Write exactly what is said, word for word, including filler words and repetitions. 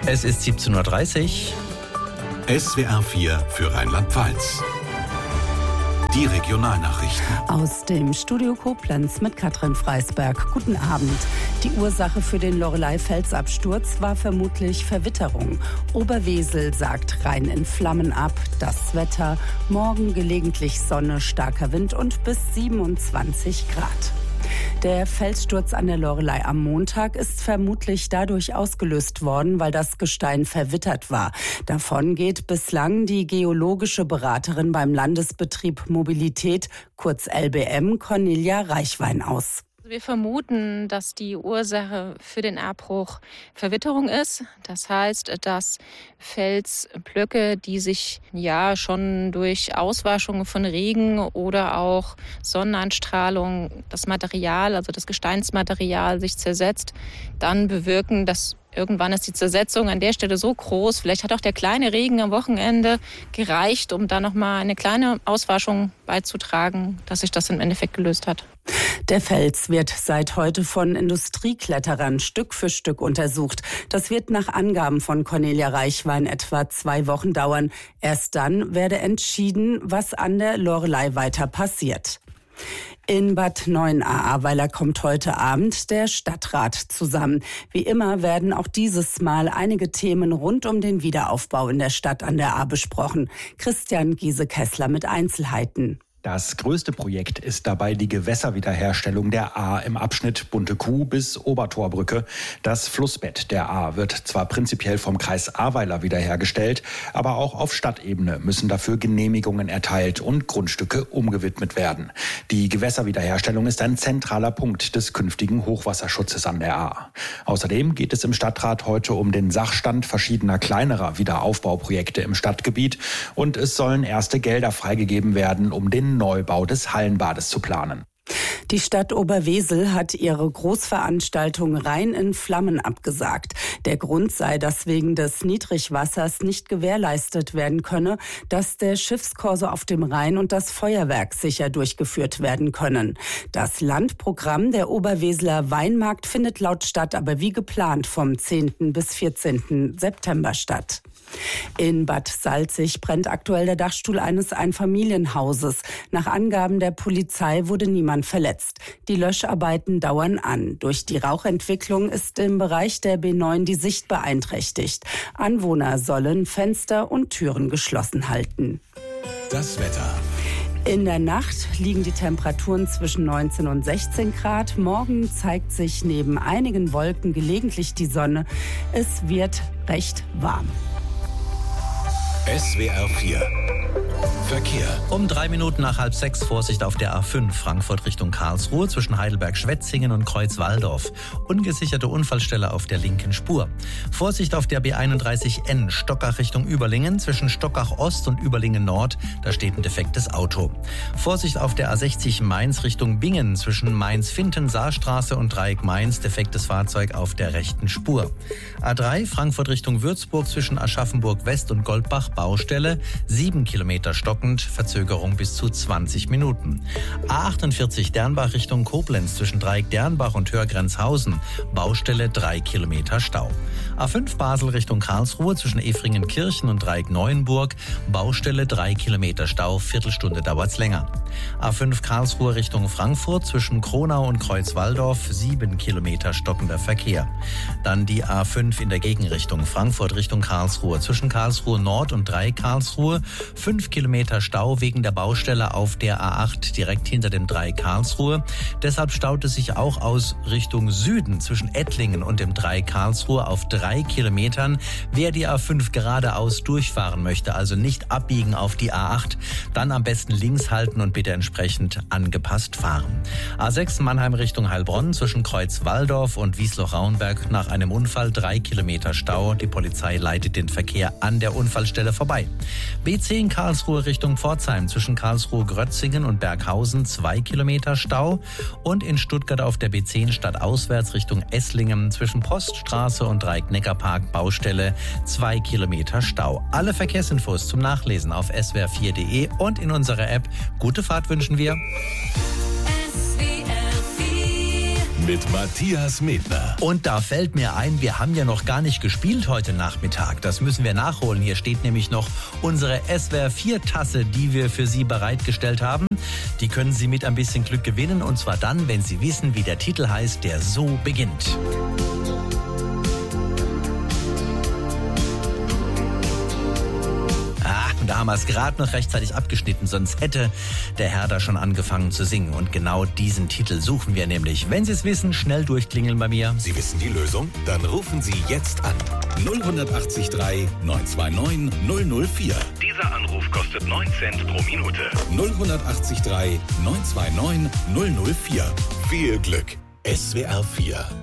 Es ist siebzehn Uhr dreißig. S W R vier für Rheinland-Pfalz. Die Regionalnachrichten. Aus dem Studio Koblenz mit Katrin Freisberg. Guten Abend. Die Ursache für den Loreley-Felsabsturz war vermutlich Verwitterung. Oberwesel sagt Rhein in Flammen ab. Das Wetter: morgen gelegentlich Sonne, starker Wind und bis siebenundzwanzig Grad. Der Felssturz an der Loreley am Montag ist vermutlich dadurch ausgelöst worden, weil das Gestein verwittert war. Davon geht bislang die geologische Beraterin beim Landesbetrieb Mobilität, kurz L B M, Cornelia Reichwein, aus. Wir vermuten, dass die Ursache für den Abbruch Verwitterung ist. Das heißt, dass Felsblöcke, die sich ja schon durch Auswaschung von Regen oder auch Sonneneinstrahlung das Material, also das Gesteinsmaterial, sich zersetzt, dann bewirken, dass irgendwann ist die Zersetzung an der Stelle so groß. Vielleicht hat auch der kleine Regen am Wochenende gereicht, um da nochmal eine kleine Auswaschung beizutragen, dass sich das im Endeffekt gelöst hat. Der Fels wird seit heute von Industriekletterern Stück für Stück untersucht. Das wird nach Angaben von Cornelia Reichwein etwa zwei Wochen dauern. Erst dann werde entschieden, was an der Loreley weiter passiert. In Bad Neuenahr-Ahrweiler kommt heute Abend der Stadtrat zusammen. Wie immer werden auch dieses Mal einige Themen rund um den Wiederaufbau in der Stadt an der Ahr besprochen. Christian Giese-Kessler mit Einzelheiten. Das größte Projekt ist dabei die Gewässerwiederherstellung der Ahr im Abschnitt Bunte Kuh bis Obertorbrücke. Das Flussbett der Ahr wird zwar prinzipiell vom Kreis Ahrweiler wiederhergestellt, aber auch auf Stadtebene müssen dafür Genehmigungen erteilt und Grundstücke umgewidmet werden. Die Gewässerwiederherstellung ist ein zentraler Punkt des künftigen Hochwasserschutzes an der Ahr. Außerdem geht es im Stadtrat heute um den Sachstand verschiedener kleinerer Wiederaufbauprojekte im Stadtgebiet und es sollen erste Gelder freigegeben werden, um den Neubau des Hallenbades zu planen. Die Stadt Oberwesel hat ihre Großveranstaltung Rhein in Flammen abgesagt. Der Grund sei, dass wegen des Niedrigwassers nicht gewährleistet werden könne, dass der Schiffskorso auf dem Rhein und das Feuerwerk sicher durchgeführt werden können. Das Landprogramm der Oberweseler Weinmarkt findet laut Stadt aber wie geplant vom zehnten bis vierzehnten September statt. In Bad Salzig brennt aktuell der Dachstuhl eines Einfamilienhauses. Nach Angaben der Polizei wurde niemand verletzt. Die Löscharbeiten dauern an. Durch die Rauchentwicklung ist im Bereich der B neun die Sicht beeinträchtigt. Anwohner sollen Fenster und Türen geschlossen halten. Das Wetter. In der Nacht liegen die Temperaturen zwischen neunzehn und sechzehn Grad. Morgen zeigt sich neben einigen Wolken gelegentlich die Sonne. Es wird recht warm. S W R vier Verkehr. Um drei Minuten nach halb sechs Vorsicht auf der A fünf Frankfurt Richtung Karlsruhe zwischen Heidelberg-Schwetzingen und Kreuz-Walldorf. Ungesicherte Unfallstelle auf der linken Spur. Vorsicht auf der B einunddreißig N Stockach Richtung Überlingen zwischen Stockach Ost und Überlingen Nord. Da steht ein defektes Auto. Vorsicht auf der A sechzig Mainz Richtung Bingen zwischen Mainz-Finten, Saarstraße und Dreieck Mainz. Defektes Fahrzeug auf der rechten Spur. A drei Frankfurt Richtung Würzburg zwischen Aschaffenburg West und Goldbach. Baustelle. Sieben Kilometer stockend, Verzögerung bis zu zwanzig Minuten. A achtundvierzig Dernbach Richtung Koblenz zwischen Dreieck Dernbach und Hörgrenzhausen. Baustelle drei Kilometer Stau. A fünf Basel Richtung Karlsruhe zwischen Efringenkirchen und Dreieck Neuenburg. Baustelle drei Kilometer Stau, Viertelstunde dauert's länger. A fünf Karlsruhe Richtung Frankfurt zwischen Kronau und Kreuz-Walldorf. Sieben Kilometer stockender Verkehr. Dann die A fünf in der Gegenrichtung Frankfurt Richtung Karlsruhe zwischen Karlsruhe Nord und Dreieck Karlsruhe. Fünf Kilometer Stau wegen der Baustelle auf der A acht direkt hinter dem Dreieck Karlsruhe. Deshalb staut es sich auch aus Richtung Süden zwischen Ettlingen und dem Dreieck Karlsruhe auf drei Kilometern. Wer die A fünf geradeaus durchfahren möchte, also nicht abbiegen auf die A acht, dann am besten links halten und bitte entsprechend angepasst fahren. A sechs Mannheim Richtung Heilbronn zwischen Kreuz-Walldorf und Wiesloch-Rauenberg nach einem Unfall drei Kilometer Stau. Die Polizei leitet den Verkehr an der Unfallstelle vorbei. B zehn Karlsruhe Richtung Pforzheim zwischen Karlsruhe-Grötzingen und Berghausen zwei Kilometer Stau und in Stuttgart auf der B zehn stadtauswärts Richtung Esslingen zwischen Poststraße und Dreieck-Neckarpark Baustelle zwei Kilometer Stau. Alle Verkehrsinfos zum Nachlesen auf s w r vier punkt d e und in unserer App. Gute Fahrt wünschen wir. mit Matthias Medner. Und da fällt mir ein, wir haben ja noch gar nicht gespielt heute Nachmittag. Das müssen wir nachholen. Hier steht nämlich noch unsere S W R vier Tasse, die wir für Sie bereitgestellt haben. Die können Sie mit ein bisschen Glück gewinnen. Und zwar dann, wenn Sie wissen, wie der Titel heißt, der so beginnt. Und da haben wir es gerade noch rechtzeitig abgeschnitten, sonst hätte der Herr da schon angefangen zu singen. Und genau diesen Titel suchen wir nämlich. Wenn Sie es wissen, schnell durchklingeln bei mir. Sie wissen die Lösung? Dann rufen Sie jetzt an. null acht drei neun zwei neun null null vier. Dieser Anruf kostet neun Cent pro Minute. null acht drei neun zwei neun null null vier. Viel Glück. S W R vier.